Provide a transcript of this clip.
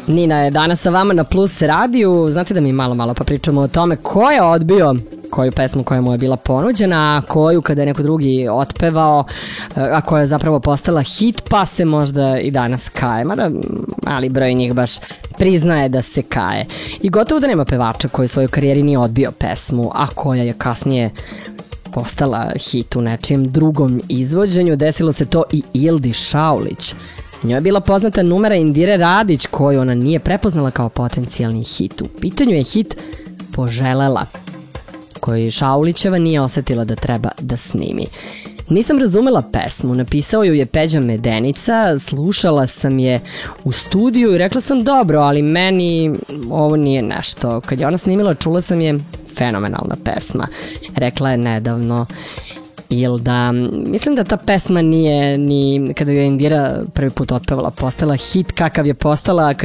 Nina je danas sa vama na Plus radiju. Znate da mi malo pa pričamo o tome ko je odbio koju pesmu koja mu je bila ponuđena, a koju kada je neko drugi otpevao, a koja je zapravo postala hit, pa se možda i danas kaje. Mada mali broj njih baš priznaje da se kaje. I gotovo da nema pevača koji u svojoj karijeri nije odbio pesmu, a koja je kasnije postala hit u nečijem drugom izvođenju. Desilo se to i Ildi Šaulić. Njoj je bila poznata numera Indire Radić koju ona nije prepoznala kao potencijalni hit. U pitanju je hit Poželela, koji Šaulićeva nije osetila da treba da snimi. Nisam razumela pesmu, napisao ju je Peđa Medenica, slušala sam je u studiju i rekla sam dobro, ali meni ovo nije nešto. Kad je ona snimila, čula sam je fenomenalna pesma. Rekla je nedavno Ilda. Mislim da ta pesma nije ni kada ju je Indira prvi put otpevala postala hit kakav je postala